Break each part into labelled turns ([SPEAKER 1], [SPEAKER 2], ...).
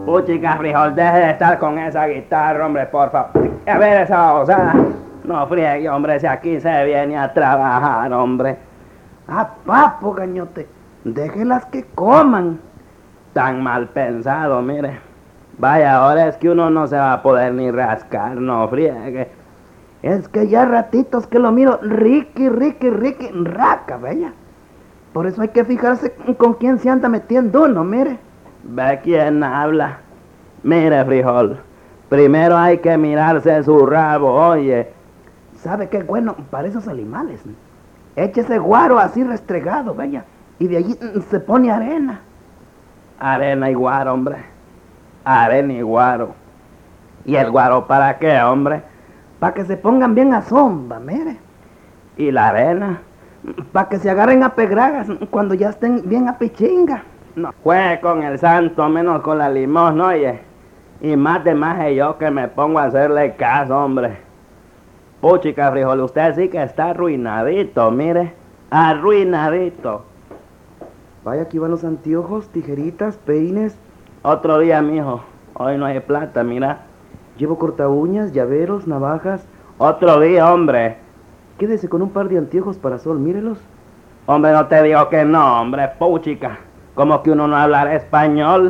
[SPEAKER 1] Puchica, frijol, deje de estar con esa guitarra, hombre, por favor. A ver esa osada. No friegue, hombre, si aquí se viene a trabajar, hombre.
[SPEAKER 2] Ah, papo, gañote, déjelas que coman.
[SPEAKER 1] Tan mal pensado, mire. Vaya, ahora es que uno no se va a poder ni rascar, no friegue.
[SPEAKER 2] Es que ya ratitos que lo miro, riqui, raca, bella. Por eso hay que fijarse con quién se anda metiendo uno, mire.
[SPEAKER 1] Ve quién habla. Mire, frijol, primero hay que mirarse su rabo, oye.
[SPEAKER 2] ¿Sabe qué bueno para esos animales? Échese guaro así restregado, bella. Y de allí se pone arena.
[SPEAKER 1] Arena y guaro, hombre. Arena y guaro. ¿Y el guaro para qué, hombre?
[SPEAKER 2] Para que se pongan bien a sombra, mire.
[SPEAKER 1] ¿Y la arena?
[SPEAKER 2] Para que se agarren a pedragas cuando ya estén bien a pichinga.
[SPEAKER 1] No, fue con el santo, menos con la limosna, oye. Y más de más yo que me pongo a hacerle caso, hombre. Puchica, frijol, usted sí que está arruinadito, mire. Arruinadito.
[SPEAKER 2] Vaya, aquí van los anteojos, tijeritas, peines.
[SPEAKER 1] Otro día, mijo. Hoy no hay plata, mira.
[SPEAKER 2] Llevo corta uñas, llaveros, navajas.
[SPEAKER 1] Otro día, hombre.
[SPEAKER 2] Quédese con un par de anteojos para sol, mírelos.
[SPEAKER 1] Hombre, no te digo que no, hombre, puchica. Como que uno no hablará español.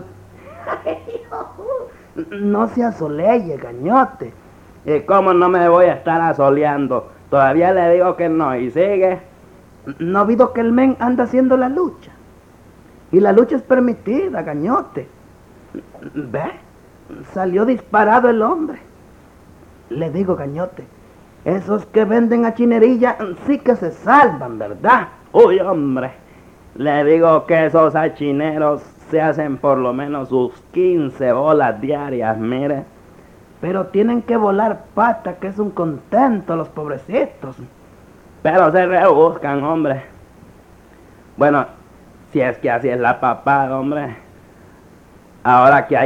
[SPEAKER 2] No se asoleye, gañote.
[SPEAKER 1] ¿Y cómo no me voy a estar asoleando? Todavía le digo que no, y sigue.
[SPEAKER 2] No ha habido que el men anda haciendo la lucha. Y la lucha es permitida, gañote. ¿Ve? Salió disparado el hombre. Le digo, gañote, esos que venden a chinerilla sí que se salvan, ¿verdad?
[SPEAKER 1] Uy, hombre, le digo que esos achineros se hacen por lo menos sus 15 bolas diarias, mire.
[SPEAKER 2] Pero tienen que volar pata, que es un contento los pobrecitos.
[SPEAKER 1] Pero se rebuscan, hombre. Bueno, si es que así es la papada, hombre. Ahora que hay